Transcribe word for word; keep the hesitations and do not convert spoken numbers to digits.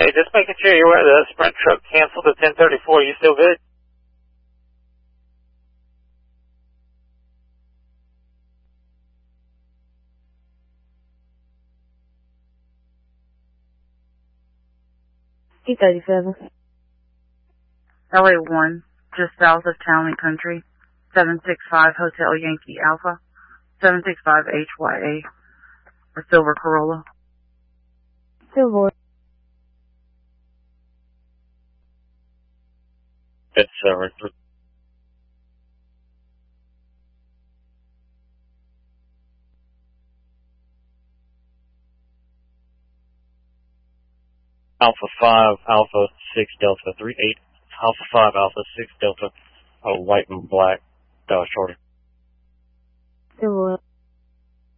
Hey, just making sure you're aware the Sprint truck canceled at ten thirty-four. You still good? eight thirty-seven. L A one, just south of Town and Country, seven six five Hotel Yankee Alpha, seven six five H Y A, a silver Corolla. Silver. It's uh, right through. Alpha five, Alpha six, Delta three eight, Alpha five, Alpha six, Delta, uh, white and black, uh, shorty. Silver.